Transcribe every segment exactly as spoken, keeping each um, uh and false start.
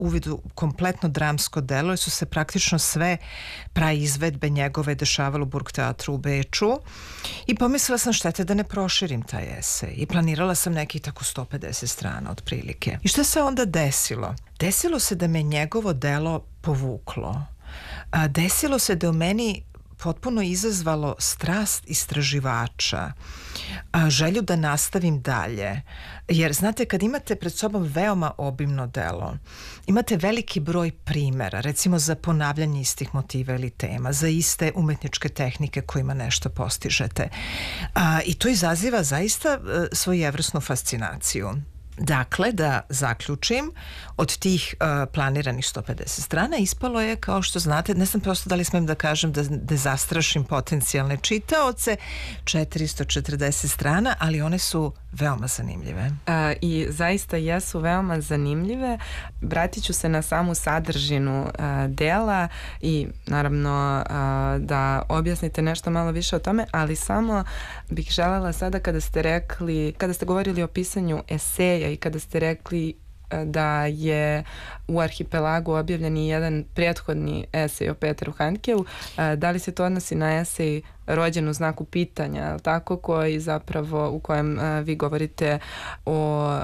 uvid u kompletno dramsko delo, jer su se praktično sve praizvedbe njegove dešavalo u Burgteatru u Beču i pomislila sam štete da ne proširim taj esej i planirala sam nekih tako sto pedeset strana otprilike. I što se onda desilo? Desilo se da me njegovo delo povuklo. A, desilo se da u meni potpuno izazvalo strast istraživača, a, želju da nastavim dalje. Jer, znate, kad imate pred sobom veoma obimno delo, imate veliki broj primera, recimo za ponavljanje istih motiva ili tema, za iste umetničke tehnike kojima nešto postižete. A, I to izaziva zaista a, svojevrsnu fascinaciju. Dakle, da zaključim, od tih uh, planiranih sto pedeset strana ispalo je, kao što znate, ne znam prosto da li smem da kažem da, da zastrašim potencijalne čitaoce, četiristo četrdeset strana, ali one su veoma zanimljive. A, I zaista jesu veoma zanimljive. Vratit ću se na samu sadržinu a, dela i naravno a, da objasnite nešto malo više o tome, ali samo bih želela sada kada ste rekli, kada ste govorili o pisanju eseja i kada ste rekli da je u Arhipelagu objavljen i jedan prethodni esej o Peteru Handkeu, da li se to odnosi na esej Rođen u znaku pitanja, tako, koji zapravo, u kojem uh, vi govorite o uh,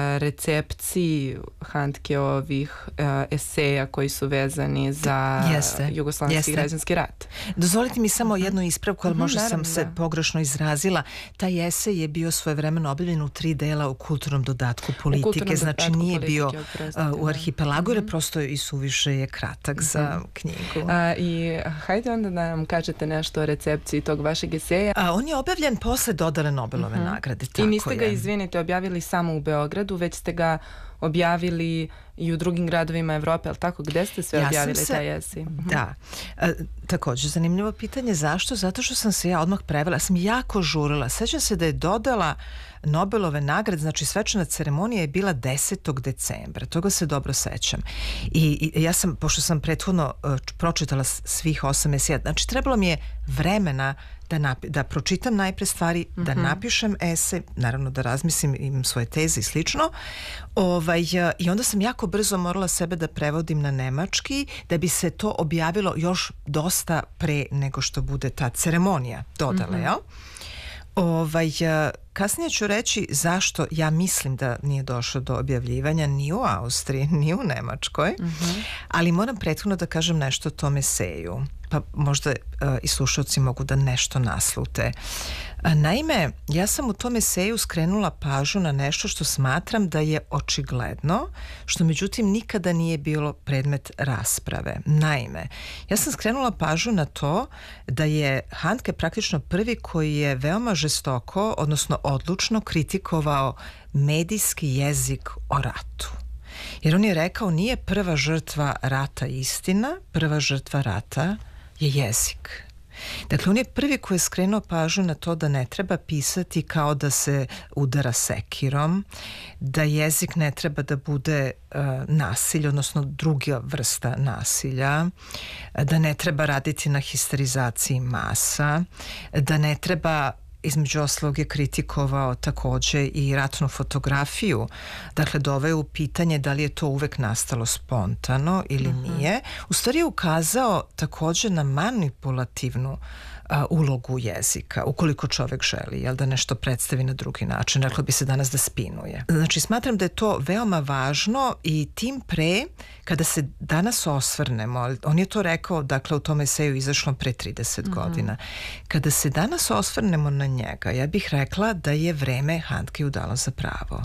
recepciji Handkeovih uh, eseja koji su vezani za jeste, Jugoslovenski jeste. građanski rat. Dozvolite mi samo jednu ispravku, ali Mm-hmm, možda naravno, sam se da. pogrešno izrazila. Taj esej je bio svojevremeno objavljen u tri dela u kulturnom dodatku politike, kulturnom znači dodatku nije politike, bio oprostite, uh, u da. Arhipelagu, jer Mm-hmm. je prosto i suviše je kratak mm-hmm. za knjigu. A, I hajde onda da nam kažete nešto o recepciji tog vašeg eseja. A, on je objavljen posle dodale Nobelove mm-hmm. nagrade, tako I niste ga, je. izvinite, objavili samo u Beogradu, već ste ga objavili i u drugim gradovima Evrope, ali tako, gde ste sve ja objavili se, taj esej? Da. A, također, zanimljivo pitanje, zašto? Zato što sam se ja odmah prevela, sam jako žurila. Sećam se da je dodala Nobelove nagrade, znači svečana ceremonija je bila desetog decembra, toga se dobro sećam. I, i ja sam, pošto sam prethodno uh, pročitala svih osam eseja, znači trebalo mi je vremena da, napi- da pročitam najpre stvari, mm-hmm. da napišem esej, naravno da razmislim, imam svoje teze i slično. Ovaj, uh, I onda sam jako brzo morala sebe da prevodim na nemački, da bi se to objavilo još dosta pre nego što bude ta ceremonija dodale, mm-hmm. jel? Ovaj, kasnije ću reći zašto ja mislim da nije došlo do objavljivanja ni u Austriji, ni u Nemačkoj, mm-hmm. ali moram prethodno da kažem nešto o tom eseju, pa možda uh, i slušalci mogu da nešto naslute. Uh, naime, ja sam u tom eseju skrenula pažnju na nešto što smatram da je očigledno, što međutim nikada nije bilo predmet rasprave. Naime, ja sam skrenula pažnju na to da je Handke praktično prvi koji je veoma žestoko, odnosno odlučno kritikovao medijski jezik o ratu. Jer on je rekao, nije prva žrtva rata istina, prva žrtva rata je jezik. Dakle, on je prvi koji je skrenuo pažnju na to da ne treba pisati kao da se udara sekirom, da jezik ne treba da bude uh, nasilje, odnosno druga vrsta nasilja, da ne treba raditi na histerizaciji masa, da ne treba, između ostalog je kritikovao takođe i ratnu fotografiju. Dakle, doveo u pitanje da li je to uvek nastalo spontano ili uh-huh. nije. U stvari je ukazao takođe na manipulativnu a, ulogu jezika, ukoliko čovek želi, jel, da nešto predstavi na drugi način. Reklo bi se danas da spinuje. Znači, smatram da je to veoma važno i tim pre, kada se danas osvrnemo, on je to rekao, dakle, u tom eseju izašlo pre trideset uh-huh. godina. Kada se danas osvrnemo na njega, ja bih rekla da je vreme Handkeu dalo za pravo.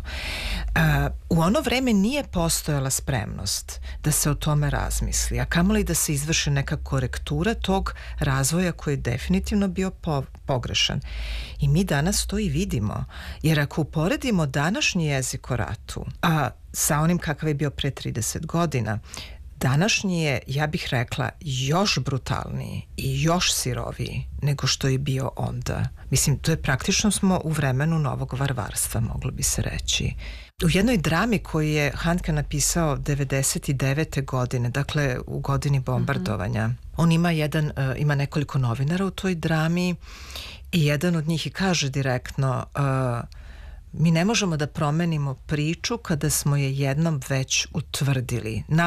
Uh, u ono vreme nije postojala spremnost da se o tome razmisli, a kamoli da se izvrši neka korektura tog razvoja koji je definitivno bio po, pogrešan. I mi danas to i vidimo, jer ako uporedimo današnji jezik o ratu, a sa onim kakav je bio pre trideset godina, današnji je, ja bih rekla, još brutalniji i još siroviji nego što je bio onda. Mislim, to je praktično smo u vremenu novog varvarstva, moglo bi se reći. U jednoj drami koju je Handke napisao devedeset devete godine, dakle u godini bombardovanja, mm-hmm. on ima, jedan, uh, ima nekoliko novinara u toj drami i jedan od njih i kaže direktno uh, mi ne možemo da promenimo priču kada smo je jednom već utvrdili.